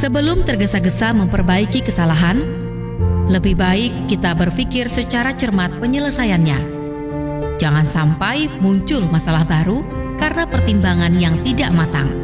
Sebelum tergesa-gesa memperbaiki kesalahan, lebih baik kita berpikir secara cermat penyelesaiannya. Jangan sampai muncul masalah baru karena pertimbangan yang tidak matang.